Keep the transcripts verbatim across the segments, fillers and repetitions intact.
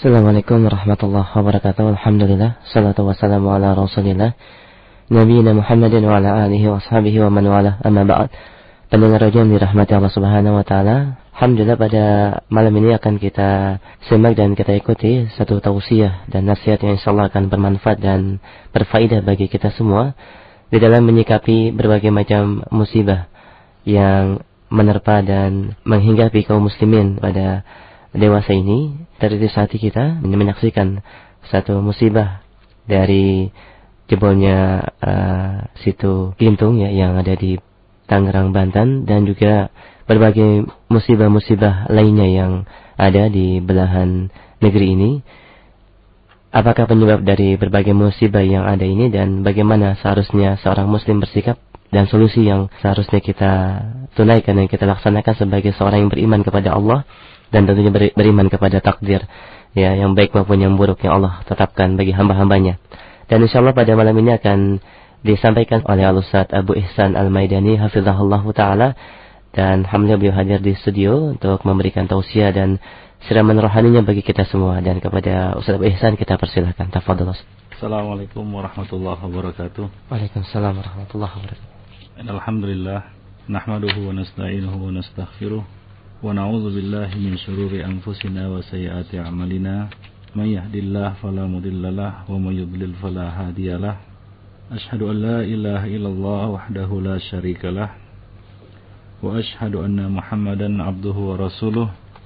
Assalamualaikum warahmatullahi wabarakatuh. Alhamdulillah, salatu wassalamu ala rasulillah Nabiina Muhammadin wa ala alihi wa ashabihi wa man wala, amma ba'd. Pendengar radio yang dirahmati Allah subhanahu wa ta'ala, alhamdulillah pada malam ini akan kita simak dan kita ikuti satu tausiah dan nasihat yang insyaAllah akan bermanfaat dan berfaedah bagi kita semua di dalam menyikapi berbagai macam musibah yang menerpa dan menghinggapi kaum muslimin pada dewasa ini. Dari hati kita menyaksikan satu musibah dari jebolnya uh, situ Gintung ya, yang ada di Tangerang, Banten, dan juga berbagai musibah-musibah lainnya yang ada di belahan negeri ini. Apakah penyebab dari berbagai musibah yang ada ini dan bagaimana seharusnya seorang muslim bersikap dan solusi yang seharusnya kita tunaikan dan kita laksanakan sebagai seorang yang beriman kepada Allah dan tentunya beriman kepada takdir ya, yang baik maupun yang buruk yang Allah tetapkan bagi hamba-hambanya. Dan insyaallah pada malam ini akan disampaikan oleh Al-Ustaz Abu Ihsan Al-Maidani hafizahullah ta'ala, dan alhamdulillah beliau hadir di studio untuk memberikan tausiah dan siraman rohaninya bagi kita semua. Dan kepada Ustaz Abu Ihsan kita persilahkan, tafadhol. Assalamualaikum warahmatullahi wabarakatuh. Waalaikumsalam warahmatullahi wabarakatuh. Alhamdulillah, nahmaduhu wa nasta'inuhu wa nastaghfiruh wa na'udzu billahi min syururi anfusina wa sayyiati a'malina. May yahdihillahu fala mudhillalah wa may yudlil fala hadiyalah. Asyhadu an la ilaha illallah wahdahu la syarikalah wa asyhadu anna Muhammadan abduhu wa rasuluh.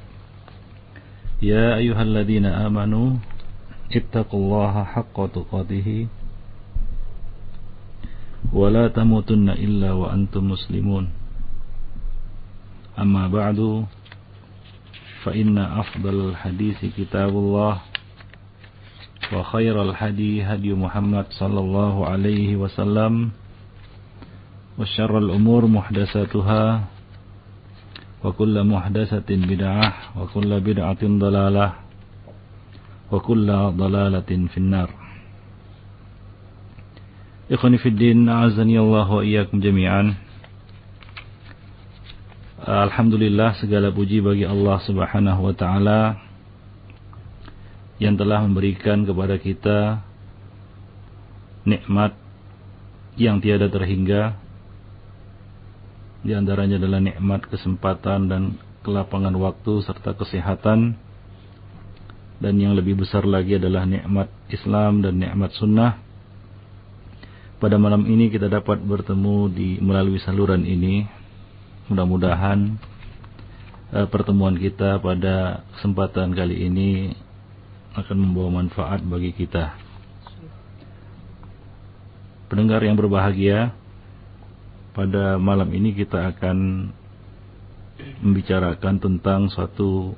Ya ayyuhalladzina amanu ittaqullaha haqqa tuqatih wa la tamutunna illa wa antum muslimun. Amma ba'du, fa inna afdal hadisi kitabullah wa khairal hadi hadi Muhammad sallallahu alaihi wasallam wa syarral umur muhdatsatuha wa kullu muhdatsatin bid'ah wa kullu bid'atin dalalah wa kullu dalalatin finnar. Ikhwani fid din, a'azzani Allah wa iyyakum jami'an. Alhamdulillah, segala puji bagi Allah subhanahu wa ta'ala yang telah memberikan kepada kita nikmat yang tiada terhingga. Di antaranya adalah nikmat kesempatan dan kelapangan waktu serta kesehatan. Dan yang lebih besar lagi adalah nikmat Islam dan nikmat sunnah. Pada malam ini kita dapat bertemu di melalui saluran ini. Mudah-mudahan uh, pertemuan kita pada kesempatan kali ini akan membawa manfaat bagi kita. Pendengar yang berbahagia, pada malam ini kita akan membicarakan tentang suatu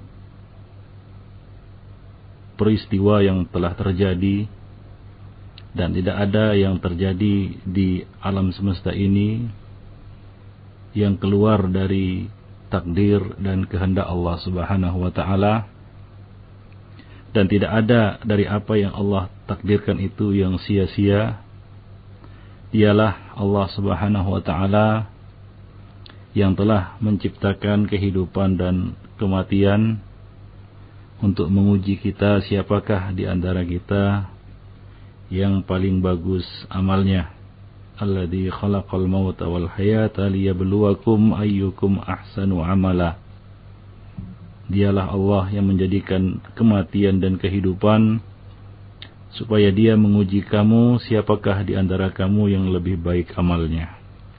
peristiwa yang telah terjadi dan tidak ada yang terjadi di alam semesta ini yang keluar dari takdir dan kehendak Allah subhanahu wa ta'ala, dan tidak ada dari apa yang Allah takdirkan itu yang sia-sia. Dialah Allah subhanahu wa ta'ala yang telah menciptakan kehidupan dan kematian untuk menguji kita siapakah di antara kita yang paling bagus amalnya. Alladzi khalaqal mauta wal hayata liyabluwakum ayyukum ahsanu amala. Dialah Allah yang menjadikan kematian dan kehidupan supaya Dia menguji kamu siapakah di antara kamu yang lebih baik amalnya.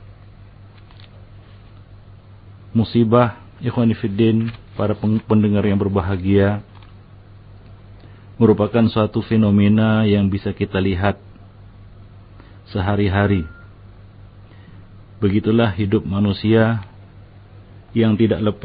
Musibah, ikhwani fiddin, para pendengar yang berbahagia, merupakan suatu fenomena yang bisa kita lihat sehari-hari. Begitulah hidup manusia yang tidak lepas